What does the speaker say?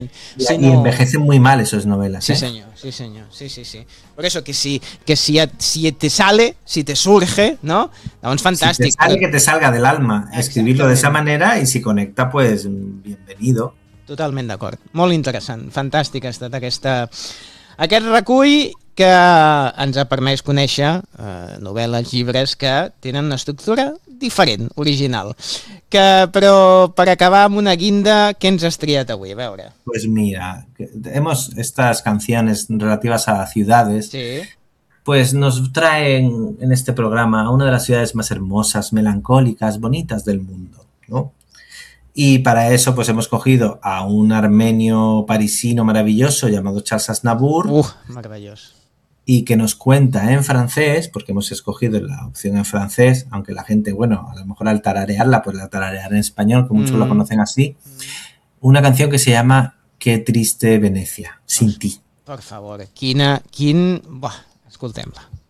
Y envejecen muy mal esas novelas. Sí, señor, sí, señor, sí. Por eso si te sale, si te surge, ¿no? Doncs Si te fantàstic. sale, que te salga del alma escribirlo de esa manera, y si conecta, pues bienvenido. Totalment d'acord. Molt interessant. Fantàstic ha estat aquest recull que ens ha permès conèixer novel·les, llibres que tenen una estructura diferent, original. Però per acabar amb una guinda, què ens has triat avui? A veure. Pues mira, estas canciones relativas a ciudades, Sí. pues nos traen en este programa a una de las ciudades más hermosas, melancólicas, bonitas del mundo, ¿no? Y para eso pues hemos cogido a un armenio parisino maravilloso llamado Charles Aznavour. Meravellós. Y que nos cuenta en francés, porque hemos escogido la opción en francés, aunque la gente, bueno, a lo mejor al tararearla, pues la tarareará en español, que muchos la conocen así, una canción que se llama Qué triste Venecia, sin ti. Per favor, escoltem-la.